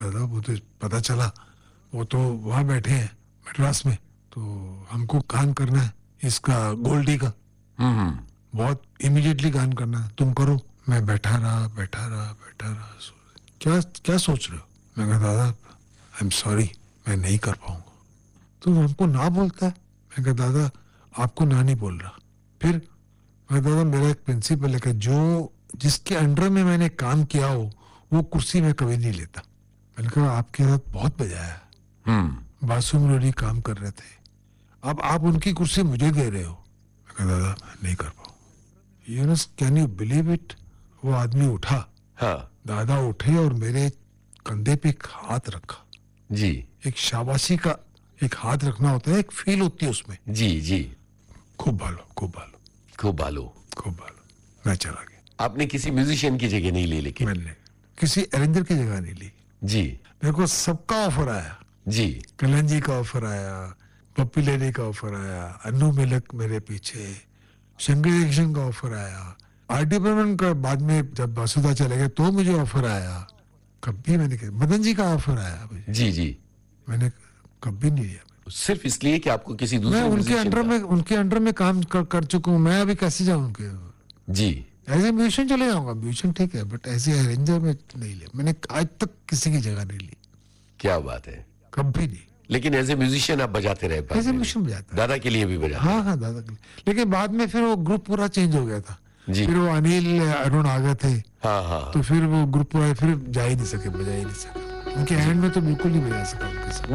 दादा, वो तो पता चला वो तो वहाँ बैठे हैं मद्रास में, तो हमको कान करना है इसका गोल्डी का, बहुत इमीडिएटली कान करना है, तुम करो। मैं बैठा रहा बैठा रहा बैठा रहा, क्या क्या सोच रहे हो? मैं कहा दादा आई एम सॉरी, मैं नहीं कर पाऊंगा। तो हमको ना बोलता है। मैं कहा दादा आपको ना नहीं बोल रहा। फिर मैं दादा मेरा एक प्रिंसिपल है कि जो जिसके अंडर में मैंने काम किया हो वो कुर्सी में कभी नहीं लेता। मैंने कहा आपके साथ बहुत बजाया, बासु मुरारी काम कर रहे थे, अब आप उनकी कुर्सी मुझे दे रहे हो। मैं कहा दादा मैं नहीं कर पाऊंगा। You know can you believe it, वो आदमी उठा, हाँ दादा उठे और मेरे कंधे पे एक हाथ रखा। जी एक शाबाशी का एक हाथ रखना होता है, एक फील होती है उसमें। जी जी। खूब भालो खूब भालो खूब भालो। खूब भालो। मैं चला गया। आपने किसी म्यूजिशियन की जगह नहीं ली लेकिन? मैंने किसी अरेंजर की जगह नहीं ली। जी मेरे को सबका ऑफर आया, जी कलन जी का ऑफर आया, पप्पी लेडी का ऑफर आया, अन्नू मलिक मेरे पीछे, शंकर जैक्सन का ऑफर आया, आर.डी. बर्मन का बाद में जब बासुदा चले गए तो मुझे ऑफर आया। कभी मैंने कहा मदन जी का ऑफर आया मुझे, जी जी। मैंने कभी नहीं लिया। सिर्फ इसलिए कि आपको किसी मैं दूसरे उनके musician अंडर का- में उनके अंडर में काम कर चुका हूँ। मैं अभी कैसे जाऊँ उनके? जी एज ए म्यूजिशियन चले जाऊंगा, म्यूजिशियन ठीक है, बट एज ए अरेंजर में नहीं लिया। मैंने आज तक किसी की जगह नहीं ली, क्या बात है। कभी नहीं। लेकिन एज ए म्यूजिशियन आप बजाते रहे बाद एज ए में? म्यूजिशियन बजाता। दादा के लिए भी बजाते? हाँ हाँ दादा के लिए। लेकिन बाद में फिर वो ग्रुप पूरा चेंज हो गया था। जी। फिर वो अनिल अरुण आ गए थे, हाँ हाँ तो फिर वो ग्रुप पूरा फिर जा ही नहीं सके, बजा ही नहीं सके। उनके हैंड में तो बिल्कुल नहीं बजा सका उनके साथ।